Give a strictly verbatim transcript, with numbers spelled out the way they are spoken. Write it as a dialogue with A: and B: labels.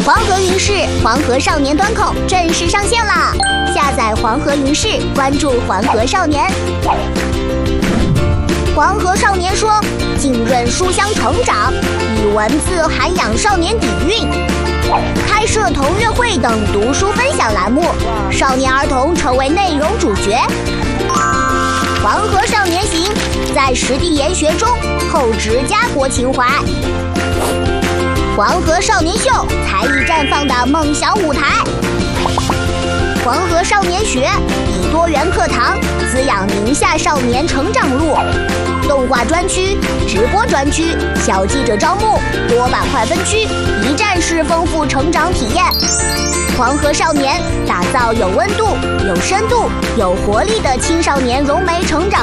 A: 黄河云视黄河少年端口正式上线啦！下载黄河云视，关注黄河少年。黄河少年说，浸润书香成长，以文字涵养少年底蕴，开设同乐会等读书分享栏目，少年儿童成为内容主角。黄河少年行，在实地研学中厚植家国情怀。黄河少年秀，才艺绽放的梦想舞台。黄河少年学，以多元课堂滋养宁夏少年成长路。动画专区、直播专区、小记者招募、多板块分区，一站式丰富成长体验。黄河少年打造有温度、有深度、有活力的青少年融媒成长。